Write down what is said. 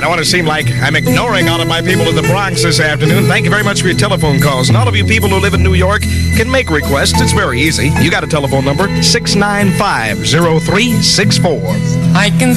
don't want to seem like I'm ignoring all of my people in the Bronx this afternoon. Thank you very much for your telephone calls. And all of you people who live in New York can make requests. It's very easy. You got a telephone number, 695-0364. I can